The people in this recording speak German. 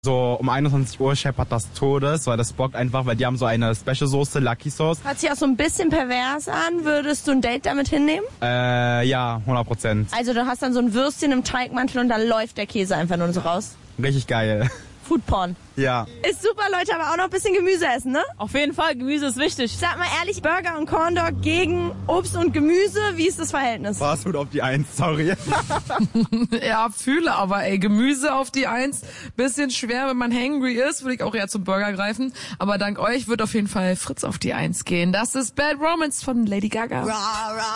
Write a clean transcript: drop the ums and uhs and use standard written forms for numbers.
So um 21 Uhr scheppert das Todes, weil das bockt einfach, weil die haben so eine Special-Soße, Lucky Sauce. Hört sich auch so ein bisschen pervers an. Würdest du ein Date damit hinnehmen? Ja, 100%. Also du hast dann so ein Würstchen im Teigmantel und dann läuft der Käse einfach nur so raus. Richtig geil. Foodporn. Ja. Ist super, Leute, aber auch noch ein bisschen Gemüse essen, ne? Auf jeden Fall, Gemüse ist wichtig. Sag mal ehrlich, Burger und Corndog gegen Obst und Gemüse, wie ist das Verhältnis? Fastfood auf die 1, sorry. Ja, fühle aber, Gemüse auf die 1. Bisschen schwer, wenn man hangry ist, würde ich auch eher zum Burger greifen. Aber dank euch wird auf jeden Fall Fritz auf die 1 gehen. Das ist Bad Romance von Lady Gaga.